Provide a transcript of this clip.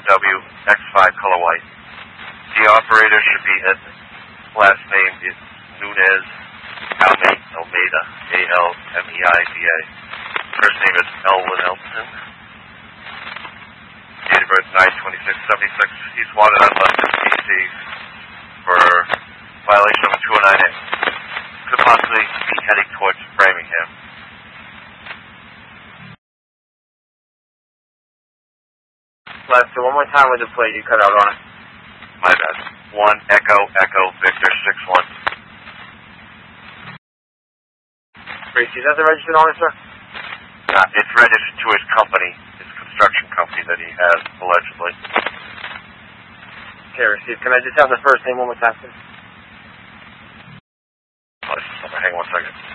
BMW X5 color white. The operator should be last name is Nunez Almeida, Almeida. First name is Elwin Elton. Date of birth 9/26/76. He's wanted on London, D.C. for violation of a 209A. Could possibly be heading towards Framingham. Lester, one more time with the plate you cut out on it. My bad. 1 Echo Victor 61. Tracy, is that the registered owner, sir? It's registered to his company, his construction company that he has, allegedly. Okay, received. Can I just have the first name one more time, please? License number. Hang on 1 second.